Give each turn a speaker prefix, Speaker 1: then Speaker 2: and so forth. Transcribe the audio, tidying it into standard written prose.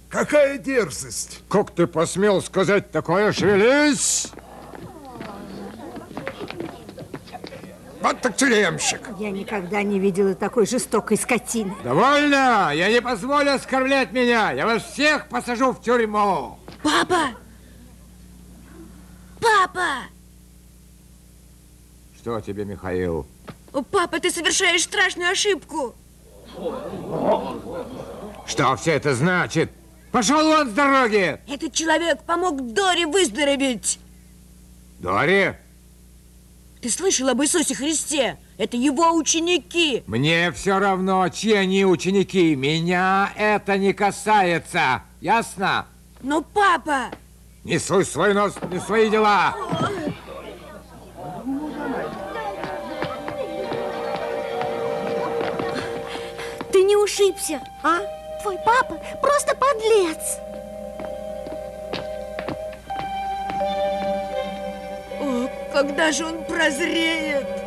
Speaker 1: Какая дерзость!
Speaker 2: Как ты посмел сказать такое? Шевелись! Вот так тюремщик.
Speaker 3: Я никогда не видела такой жестокой скотины.
Speaker 2: Довольно! Я не позволю оскорблять меня! Я вас всех посажу в тюрьму!
Speaker 4: Папа! Папа!
Speaker 2: Что тебе, Михаил?
Speaker 4: Папа, ты совершаешь страшную ошибку.
Speaker 2: Что все это значит? Пошел вон с дороги!
Speaker 4: Этот человек помог Доре выздороветь.
Speaker 2: Дори?
Speaker 4: Ты слышал об Иисусе Христе? Это его ученики.
Speaker 2: Мне все равно, чьи они ученики. Меня это не касается. Ясно?
Speaker 4: Но папа...
Speaker 2: Не суй свой нос не в свои дела.
Speaker 3: Ты не ушибся, а? Твой папа просто подлец.
Speaker 4: О, когда же он прозреет?